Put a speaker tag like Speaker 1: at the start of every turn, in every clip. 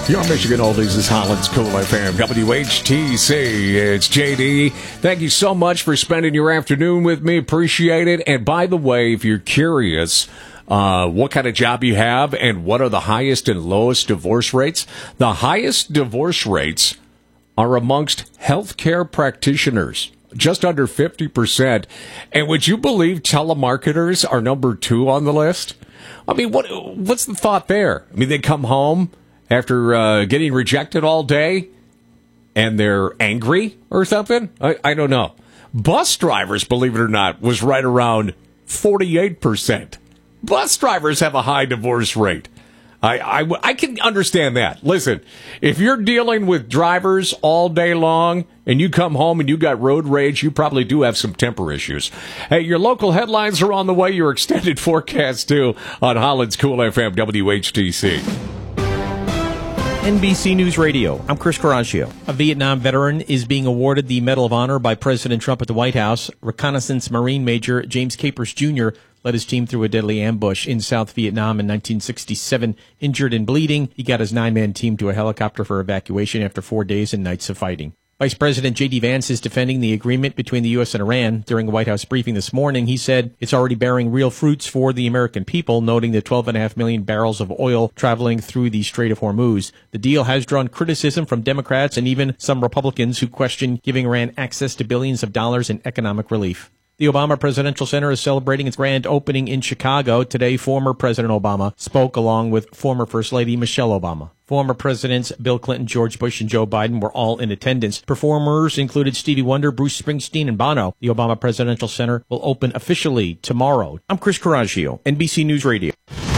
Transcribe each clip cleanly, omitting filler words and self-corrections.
Speaker 1: Your Michigan Oldies is Holland's Cool FM, WHTC. It's JD. Thank you so much for spending your afternoon with me. Appreciate it. And by the way, if you're curious what kind of job you have and what are the highest and lowest divorce rates, the highest divorce rates are amongst healthcare practitioners, just under 50%. And would you believe telemarketers are number 2 on the list? I mean, what's the thought there? I mean, they come home after getting rejected all day, and they're angry or something? I don't know. Bus drivers, believe it or not, was right around 48%. Bus drivers have a high divorce rate. I can understand that. Listen, if you're dealing with drivers all day long and you come home and you got road rage, you probably do have some temper issues. Hey, your local headlines are on the way. Your extended forecast, too, on Holland's Cool FM, WHTC.
Speaker 2: NBC News Radio, I'm Chris Coraggio. A Vietnam veteran is being awarded the Medal of Honor by President Trump at the White House. Reconnaissance Marine Major James Capers Jr. led his team through a deadly ambush in South Vietnam in 1967. Injured and bleeding, he got his 9-man team to a helicopter for evacuation after 4 days and nights of fighting. Vice President J.D. Vance is defending the agreement between the U.S. and Iran. During a White House briefing this morning, he said it's already bearing real fruits for the American people, noting the 12.5 million barrels of oil traveling through the Strait of Hormuz. The deal has drawn criticism from Democrats and even some Republicans who question giving Iran access to billions of dollars in economic relief. The Obama Presidential Center is celebrating its grand opening in Chicago. Today, former President Obama spoke along with former First Lady Michelle Obama. Former Presidents Bill Clinton, George Bush, and Joe Biden were all in attendance. Performers included Stevie Wonder, Bruce Springsteen, and Bono. The Obama Presidential Center will open officially tomorrow. I'm Chris Coraggio, NBC News Radio.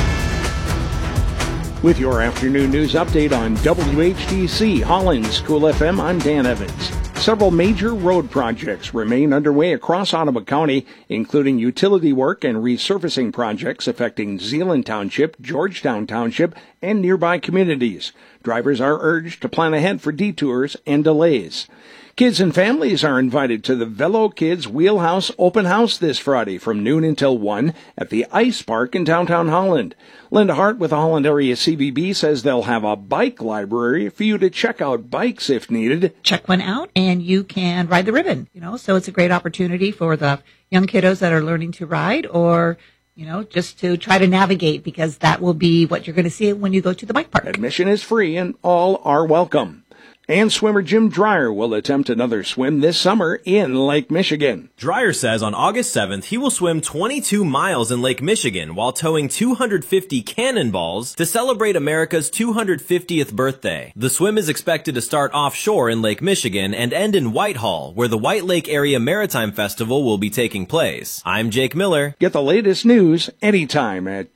Speaker 3: With your afternoon news update on WHTC Holland's Cool FM, I'm Dan Evans. Several major road projects remain underway across Ottawa County, including utility work and resurfacing projects affecting Zeeland Township, Georgetown Township, and nearby communities. Drivers are urged to plan ahead for detours and delays. Kids and families are invited to the Velo Kids Wheelhouse Open House this Friday from noon until 1 at the Ice Park in downtown Holland. Linda Hart with the Holland Area CVB says they'll have a bike library for you to check out bikes if needed.
Speaker 4: Check one out and you can ride the ribbon, so it's a great opportunity for the young kiddos that are learning to ride or just to try to navigate, because that will be what you're going to see when you go to the bike park.
Speaker 3: Admission is free and all are welcome. And swimmer Jim Dreyer will attempt another swim this summer in Lake Michigan.
Speaker 5: Dreyer says on August 7th, he will swim 22 miles in Lake Michigan while towing 250 cannonballs to celebrate America's 250th birthday. The swim is expected to start offshore in Lake Michigan and end in Whitehall, where the White Lake Area Maritime Festival will be taking place. I'm Jake Miller.
Speaker 3: Get the latest news anytime at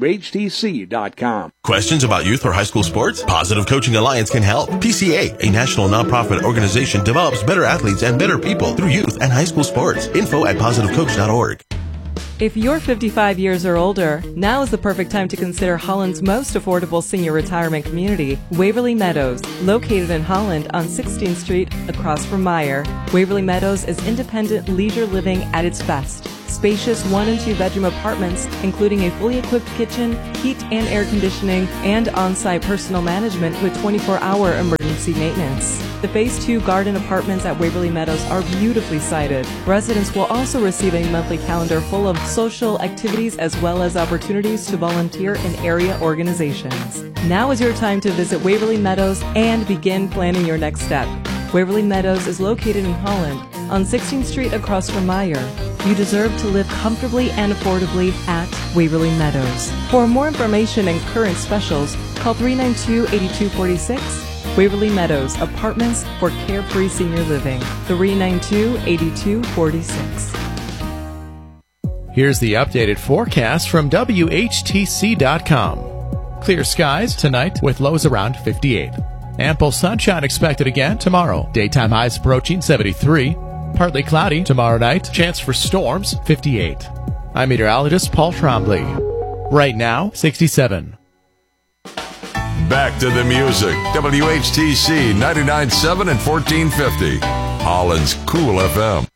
Speaker 3: WHTC.com.
Speaker 6: Questions about youth or high school sports? Positive Coaching Alliance can help. PCA, a national nonprofit organization, develops better athletes and better people through youth and high school sports. Info at positivecoach.org.
Speaker 7: If you're 55 years or older, now is the perfect time to consider Holland's most affordable senior retirement community, Waverly Meadows, located in Holland on 16th Street across from Meyer. Waverly Meadows is independent leisure living at its best. Spacious 1- and 2-bedroom apartments, including a fully equipped kitchen, heat and air conditioning, and on-site personal management with 24-hour emergency maintenance. The Phase 2 garden apartments at Waverly Meadows are beautifully sited. Residents will also receive a monthly calendar full of social activities as well as opportunities to volunteer in area organizations. Now is your time to visit Waverly Meadows and begin planning your next step. Waverly Meadows is located in Holland on 16th Street across from Meyer. You deserve to live comfortably and affordably at Waverly Meadows. For more information and current specials, call 392-8246. Waverly Meadows, apartments for carefree senior living. 392-8246.
Speaker 8: Here's the updated forecast from WHTC.com. Clear skies tonight with lows around 58. Ample sunshine expected again tomorrow. Daytime highs approaching 73. Partly cloudy tomorrow night. Chance for storms, 58. I'm meteorologist Paul Trombley. Right now, 67.
Speaker 9: Back to the music. WHTC 99.7 and 1450. Holland's Cool FM.